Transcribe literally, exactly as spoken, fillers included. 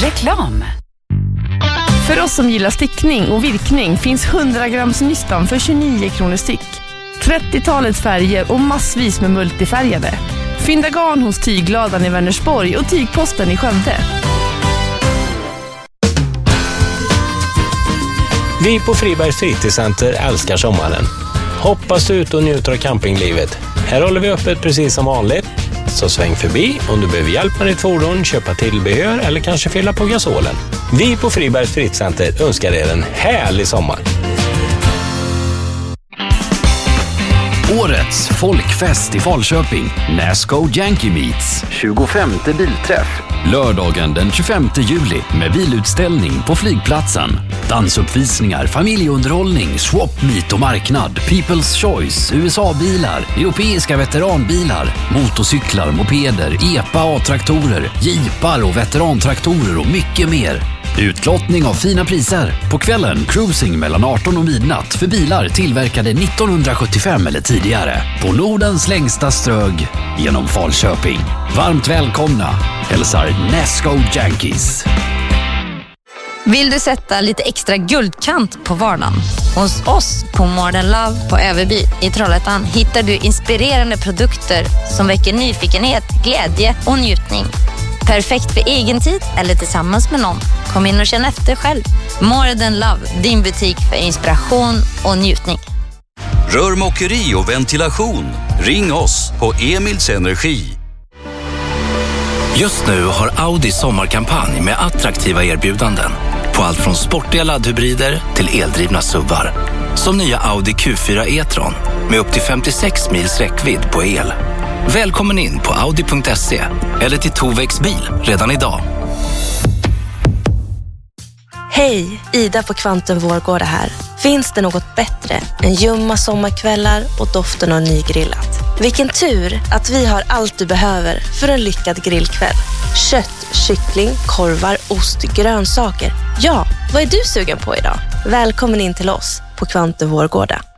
Reklam. För oss som gillar stickning och virkning finns hundra grams nystan för tjugonio kronor styck. trettiotalets färger och massvis med multifärgade. Fynda garn hos Tygladan i Vänersborg och Tygposten i Skövde. Vi på Fribergs fritidscenter älskar sommaren. Hoppas ut och njuter av campinglivet. Här håller vi öppet precis som vanligt. Så sväng förbi om du behöver hjälp med ditt fordon, köpa tillbehör eller kanske fylla på gasolen. Vi på Fribergs fritidscenter önskar er en härlig sommar. Årets folkfest i Falköping, Nasco Yankee Meets. tjugofemte bilträff. Lördagen den tjugofemte juli med bilutställning på flygplatsen. Dansuppvisningar, familjeunderhållning, swap meet och marknad, People's Choice, U S A-bilar, europeiska veteranbilar, motorcyklar, mopeder, E P A A-traktorer, jeepar och veterantraktorer och mycket mer. Utlottning av fina priser. På kvällen cruising mellan arton och midnatt för bilar tillverkade nittonhundrasjuttiofem eller tidigare. På Nordens längsta strög genom Falköping. Varmt välkomna. Hälsar Nasco Yankees. Vill du sätta lite extra guldkant på vardagen? Hos oss på Modern Love på Överby i Trollhättan hittar du inspirerande produkter som väcker nyfikenhet, glädje och njutning. Perfekt för egen tid eller tillsammans med någon. Kom in och känn efter själv. Modern Love, din butik för inspiration och njutning. Rörmokeri och ventilation. Ring oss på Emils Energi. Just nu har Audi sommarkampanj med attraktiva erbjudanden på allt från sportiga laddhybrider till eldrivna SUVar. Som nya Audi Q fyra e-tron med upp till femtiosex mils räckvidd på el. Välkommen in på audi punkt se eller till Tovex bil redan idag. Hej, Ida på Kvantum Vårgårda här. Finns det något bättre än ljumma sommarkvällar och doften av nygrillat? Vilken tur att vi har allt du behöver för en lyckad grillkväll. Kött, kyckling, korvar, ost, grönsaker. Ja, vad är du sugen på idag? Välkommen in till oss på Kvantum Vårgårda.